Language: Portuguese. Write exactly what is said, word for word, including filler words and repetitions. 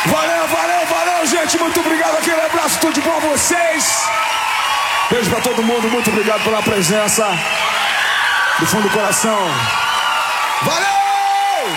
Valeu, valeu, valeu, gente. Muito obrigado. Aquele abraço, tudo de bom a vocês. Beijo pra todo mundo. Muito obrigado pela presença do fundo do coração. Valeu!